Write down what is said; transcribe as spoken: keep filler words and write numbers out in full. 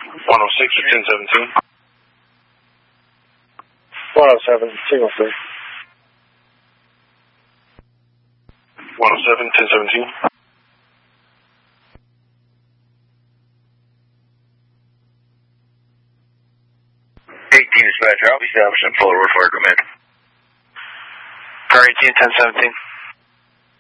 one oh six or ten seventeen. one oh seven, single free. one oh seven, ten seventeen. eighteen dispatcher, I'll be establishing full road fire command. Car eighteen, ten seventeen.